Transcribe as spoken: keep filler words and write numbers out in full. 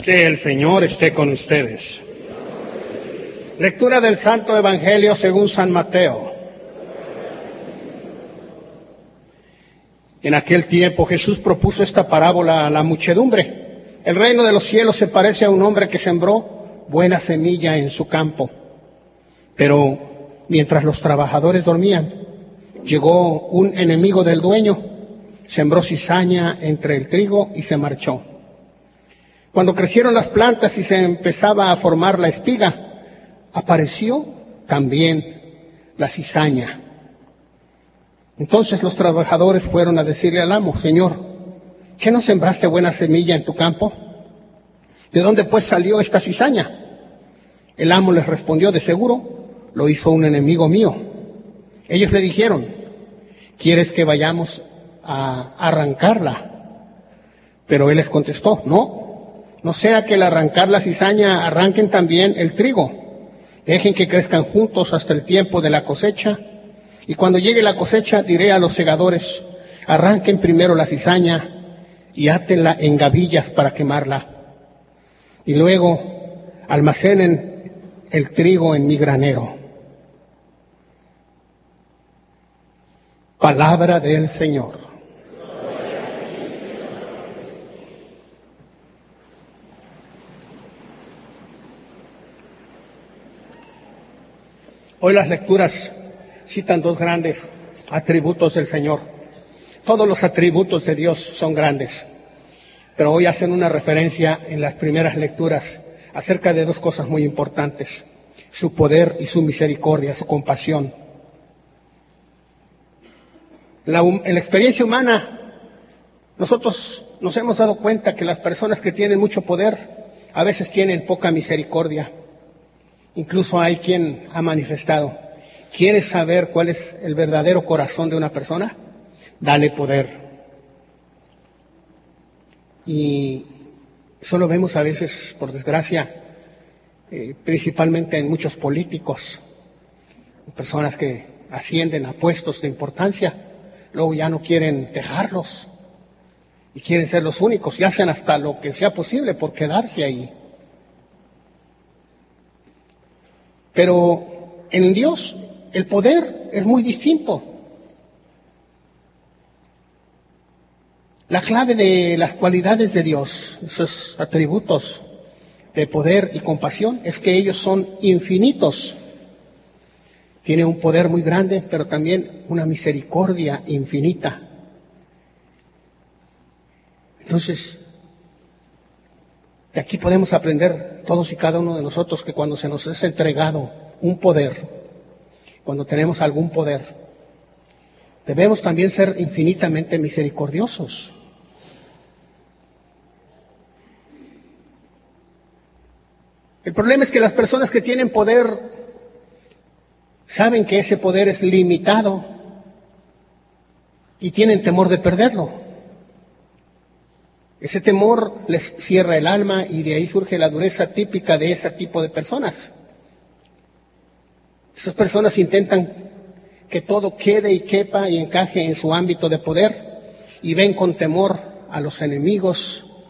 Que el Señor esté con ustedes. Lectura del Santo Evangelio según San Mateo. En aquel tiempo Jesús propuso esta parábola a la muchedumbre. El reino de los cielos se parece a un hombre que sembró buena semilla en su campo. Pero mientras los trabajadores dormían, llegó un enemigo del dueño, sembró cizaña entre el trigo y se marchó. Cuando crecieron las plantas y se empezaba a formar la espiga, apareció también la cizaña. Entonces los trabajadores fueron a decirle al amo: Señor, ¿qué no sembraste buena semilla en tu campo? ¿De dónde pues salió esta cizaña? El amo les respondió: de seguro lo hizo un enemigo mío. Ellos le dijeron: ¿quieres que vayamos a arrancarla? Pero él les contestó: no. No sea que al arrancar la cizaña arranquen también el trigo. Dejen que crezcan juntos hasta el tiempo de la cosecha. Y cuando llegue la cosecha diré a los segadores: arranquen primero la cizaña y átenla en gavillas para quemarla. Y luego almacenen el trigo en mi granero. Palabra del Señor. Hoy las lecturas citan dos grandes atributos del Señor. Todos los atributos de Dios son grandes, pero hoy hacen una referencia en las primeras lecturas acerca de dos cosas muy importantes: su poder y su misericordia, su compasión. La, en la experiencia humana, nosotros nos hemos dado cuenta que las personas que tienen mucho poder a veces tienen poca misericordia. Incluso hay quien ha manifestado: ¿quieres saber cuál es el verdadero corazón de una persona? Dale poder. Y eso lo vemos a veces, por desgracia, eh, principalmente en muchos políticos, personas que ascienden a puestos de importancia, luego ya no quieren dejarlos y quieren ser los únicos y hacen hasta lo que sea posible por quedarse ahí. Pero en Dios el poder es muy distinto. La clave de las cualidades de Dios, esos atributos de poder y compasión, es que ellos son infinitos. Tiene un poder muy grande, pero también una misericordia infinita. Entonces, de aquí podemos aprender todos y cada uno de nosotros que cuando se nos es entregado un poder, cuando tenemos algún poder, debemos también ser infinitamente misericordiosos. El problema es que las personas que tienen poder saben que ese poder es limitado y tienen temor de perderlo. Ese temor les cierra el alma y de ahí surge la dureza típica de ese tipo de personas. Esas personas intentan que todo quede y quepa y encaje en su ámbito de poder y ven con temor a los enemigos